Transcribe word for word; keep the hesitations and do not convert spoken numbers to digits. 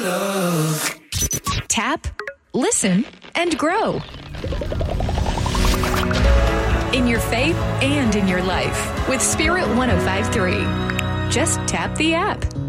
love. Tap, listen, and grow. In your faith and in your life with Spirit one oh five point three. Just tap the app.